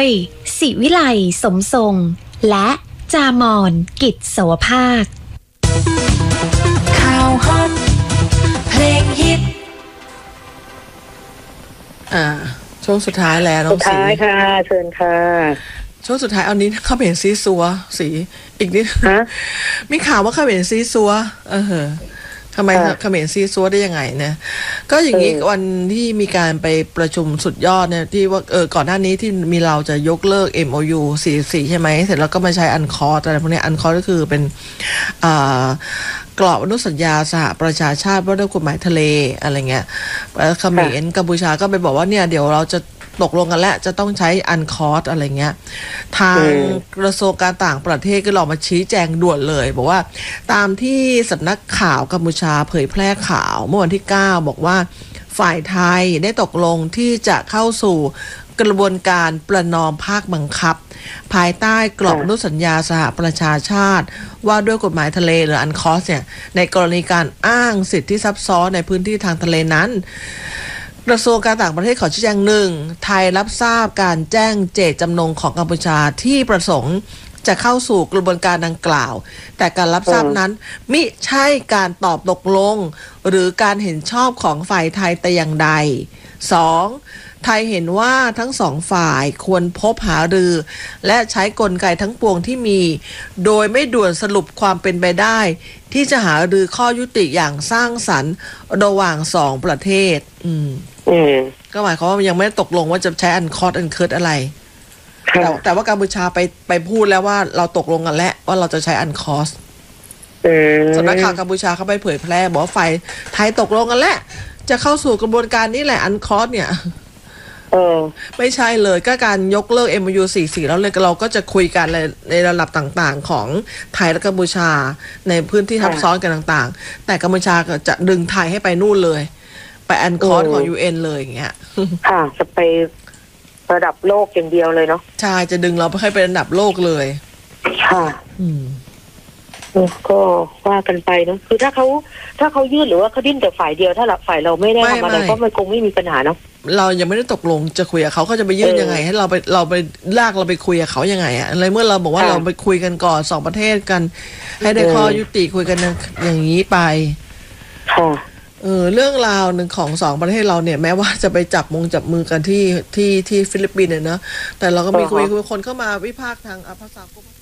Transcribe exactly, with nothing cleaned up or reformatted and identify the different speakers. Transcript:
Speaker 1: ศิวิไลสมทรงและจามอนกิจโสภาค
Speaker 2: ข่าวฮอตเพลงฮิต
Speaker 3: อ่าช่วงสุดท้ายแล้วน้องสีสุด
Speaker 4: ท้ายค่ะเชิญค่ะ
Speaker 3: ช่วงสุดท้ายเอานี้เขาเห็นซีซัวสีอีกนิดมีข่าวว่าเขาเห็นซีซัวเออทำไมเขมรซีซัวได้ยังไงเนี่ยก็อย่างนี้วันที่มีการไปประชุมสุดยอดเนี่ยที่ว่าเออก่อนหน้านี้ที่มีเราจะยกเลิก เอ็ม โอ ยู สี่สิบสี่ใช่ไหมเสร็จแล้วก็มาใช้อันคอร์สอะไรพวกนี้อันคอร์สก็คือเป็นอ่ากรอบอนุสัญญาสหประชาชาติว่าด้วยกฎหมายทะเลอะไรเงี้ยเขมรกัมพูชาก็ไปบอกว่าเนี่ยเดี๋ยวเราจะตกลงกันแล้วจะต้องใช้อันคอร์สอะไรเงี้ยทางกระทรวงการต่างประเทศก็ลองมาชี้แจงด่วนเลยบอกว่าตามที่สำนักข่าวกัมพูชาเผยแพร่ข่าวเมื่อวันที่เก้าบอกว่าฝ่ายไทยได้ตกลงที่จะเข้าสู่กระบวนการประนอมภาคบังคับภายใต้กรอบอนุสัญญาสหประชาชาติว่าด้วยกฎหมายทะเลหรืออันคอร์สเนี่ยในกรณีการอ้างสิทธิซับซ้อนในพื้นที่ทางทะเลนั้นกระทรวงการต่างประเทศขอชี้แจงหนึ่งไทยรับทราบการแจ้งเจตจำนงของกัมพูชาที่ประสงค์จะเข้าสู่กระบวนการดังกล่าวแต่การรับทราบนั้นมิใช่การตอบตกลงหรือการเห็นชอบของฝ่ายไทยแต่อย่างใด สอง ไทยเห็นว่าทั้งสองฝ่ายควรพบหารือและใช้กลไกทั้งปวงที่มีโดยไม่ด่วนสรุปความเป็นไปได้ที่จะหารือข้อยุติอย่างสร้างสรรค์ระหว่างสองประเทศอืม
Speaker 4: อืม
Speaker 3: ก็หมายความว่ายังไม่ได้ตกลงว่าจะใช้อันคอร์สอันเคิร์ดอะไรแต่แต่ว่ากัมพูชาไปไปพูดแล้วว่าเราตกลงกันแล้วว่าเราจะใช้อันคอร์สสำนักข่าวกัมพูชาเขาไปเผยแพร่บอกว่าฝ่ายไทยตกลงกันแล้วจะเข้าสู่กระบวนการนี้แหละอันคอร์สเนี่ย
Speaker 4: เออ
Speaker 3: ไม่ใช่เลยก็การยกเลิก เอ็ม โอ ยู สี่สิบสี่แล้วเลยเราก็จะคุยกันในระดับต่างๆของไทยและกัมพูชาในพื้นที่ทับซ้อนกันต่างๆแต่กัมพูชาก็จะดึงไทยให้ไปนู่นเลยไปอันคอร์สของ ยู เอ็น เลยอย่างเงี้ย
Speaker 4: ค่ะจะไประดับโลกอย่างเดียวเลยเนาะ
Speaker 3: ใช่จะดึงเราไปให้เป็นระดับโลกเลย
Speaker 4: ค่ะอืมก็ว่ากันไปเนาะคือถ้าเขาถ้าเขายื่นหรือว่าเขาดิ้นแต่ฝ่ายเดียวถ้าหลักฝ่ายเราไม่ได้ทำอะไรก็มันคงไม่มีปัญหาเนาะ
Speaker 3: เรายังไม่ได้ตกลงจะคุยกับเขาเขาจะไปยื่นยังไงให้เราไปเราไปลากเราไปคุยกับเขายังไงอะอะไรเมื่อเราบอกว่าเราไปคุยกันก่อนสองประเทศกันให้ได้ข้อยุติคุยกันอย่างนี้ไป
Speaker 4: ค่ะ
Speaker 3: เออเรื่องราวหนึ่งของสองประเทศเราเนี่ยแม้ว่าจะไปจับมงจับมือกันที่ที่ที่ฟิลิปปินส์เนี่ยเนาะแต่เราก็มีคุยคุยคนเข้ามาวิพากษ์ทางภาษา